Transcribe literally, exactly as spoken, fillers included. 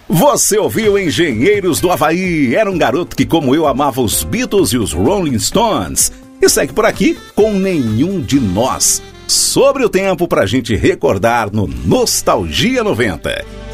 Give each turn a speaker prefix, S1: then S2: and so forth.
S1: Você ouviu Engenheiros do Havaí? Era um garoto que, como eu, amava os Beatles e os Rolling Stones. E segue por aqui com Nenhum de Nós. Sobre o tempo pra gente recordar no Nostalgia noventa.